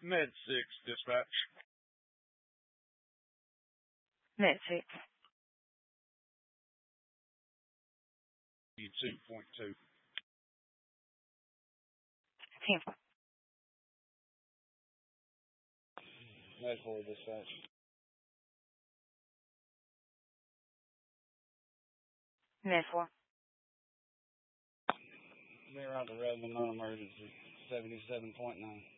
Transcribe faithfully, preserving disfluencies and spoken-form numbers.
Med six, dispatch. Med six. two point two. ten four. Med four, dispatch. Med four. They're on the road with non-emergency, seventy-seven point nine.